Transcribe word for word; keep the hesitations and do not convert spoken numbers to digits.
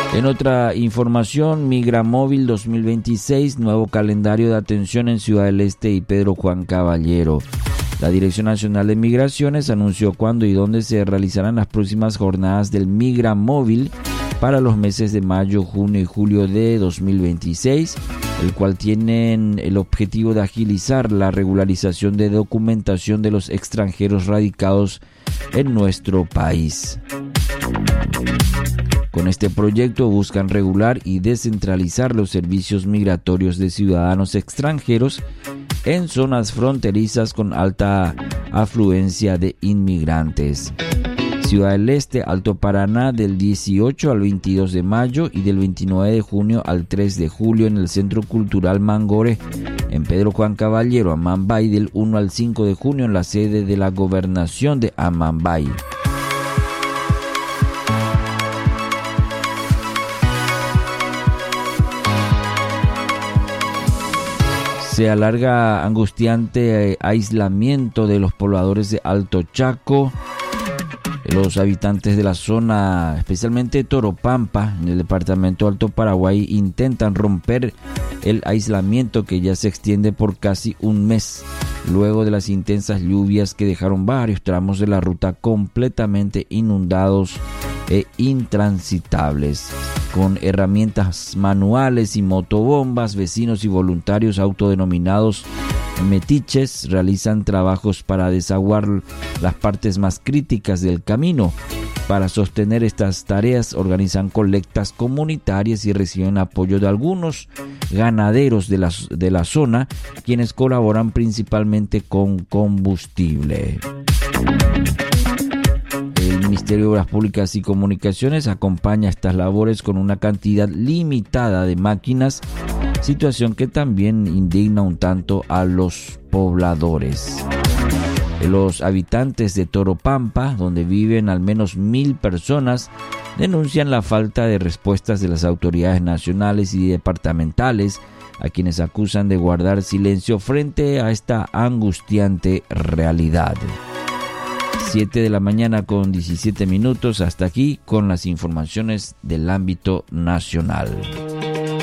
En otra información, Migramóvil dos mil veintiséis, nuevo calendario de atención en Ciudad del Este y Pedro Juan Caballero. La Dirección Nacional de Migraciones anunció cuándo y dónde se realizarán las próximas jornadas del Migramóvil para los meses de mayo, junio y julio de dos mil veintiséis, el cual tienen el objetivo de agilizar la regularización de documentación de los extranjeros radicados en nuestro país. Con este proyecto buscan regular y descentralizar los servicios migratorios de ciudadanos extranjeros en zonas fronterizas con alta afluencia de inmigrantes. Ciudad del Este, Alto Paraná, del dieciocho al veintidós de mayo y del veintinueve de junio al tres de julio en el Centro Cultural Mangore. En Pedro Juan Caballero, Amambay, del uno al cinco de junio en la sede de la Gobernación de Amambay. Se alarga angustiante aislamiento de los pobladores de Alto Chaco. Los habitantes de la zona, especialmente Toropampa, en el departamento Alto Paraguay, intentan romper el aislamiento que ya se extiende por casi un mes, luego de las intensas lluvias que dejaron varios tramos de la ruta completamente inundados e intransitables. Con herramientas manuales y motobombas, vecinos y voluntarios autodenominados metiches realizan trabajos para desaguar las partes más críticas del camino. Para sostener estas tareas organizan colectas comunitarias y reciben apoyo de algunos ganaderos de la, de la zona, quienes colaboran principalmente con combustible. El Ministerio de Obras Públicas y Comunicaciones acompaña estas labores con una cantidad limitada de máquinas, situación que también indigna un tanto a los pobladores. Los habitantes de Toropampa, donde viven al menos mil personas, denuncian la falta de respuestas de las autoridades nacionales y departamentales, a quienes acusan de guardar silencio frente a esta angustiante realidad. siete de la mañana con diecisiete minutos, hasta aquí con las informaciones del ámbito nacional.